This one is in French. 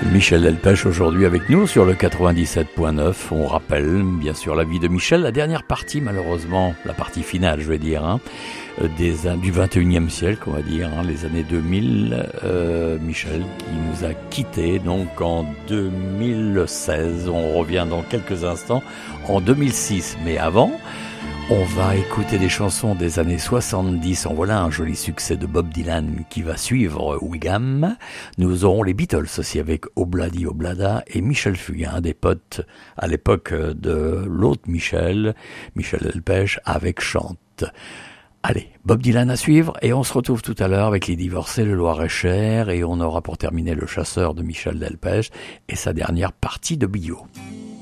Michel Delpech aujourd'hui avec nous sur le 97.9. On rappelle bien sûr la vie de Michel, la dernière partie malheureusement, la partie finale je vais dire, du 21e siècle on va dire, les années 2000. Michel qui nous a quittés donc en 2016. On revient dans quelques instants en 2006. Mais avant, on va écouter des chansons des années 70. En voilà un joli succès de Bob Dylan qui va suivre Wigham. Nous aurons les Beatles aussi avec Obladi Oblada et Michel Fugain, des potes à l'époque de l'autre Michel Delpech avec Chante. Allez, Bob Dylan à suivre et on se retrouve tout à l'heure avec Les Divorcés, le Loir-et-Cher et on aura pour terminer Le Chasseur de Michel Delpech et sa dernière partie de Bio.